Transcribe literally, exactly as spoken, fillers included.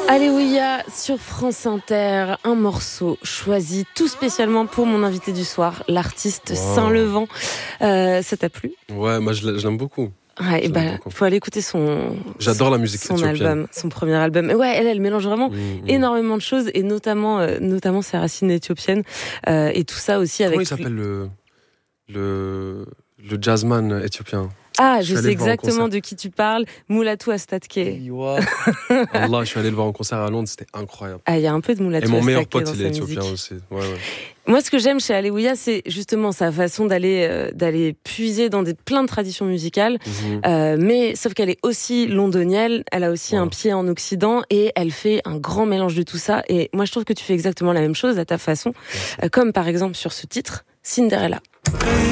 Alléluia sur France Inter, un morceau choisi tout spécialement pour mon invité du soir, l'artiste Wow. Saint-Levant. Euh, ça t'a plu ? Ouais, moi je l'aime beaucoup. Ouais, et bah, faut aller écouter son. J'adore la musique son éthiopienne. album, son premier album. Et ouais, elle, elle mélange vraiment mmh, mmh. énormément de choses et notamment, euh, notamment ses racines éthiopiennes euh, et tout ça aussi. Comment avec. Comment il s'appelle le le le jazzman éthiopien? Ah, je, je sais exactement de qui tu parles. Mulatu Astatke. Allah, je suis allé le voir en concert à Londres, c'était incroyable. Ah, il y a un peu de Mulatu Astatke. Et mon meilleur pote, il est éthiopien aussi. Ouais, ouais. Moi, ce que j'aime chez Alléluia, c'est justement sa façon d'aller euh, d'aller puiser dans des plein de traditions musicales. Mmh. Euh, mais sauf qu'elle est aussi londonienne, elle a aussi ouais. un pied en Occident et elle fait un grand mélange de tout ça. Et moi, je trouve que tu fais exactement la même chose à ta façon, euh, comme par exemple sur ce titre, Cinderella.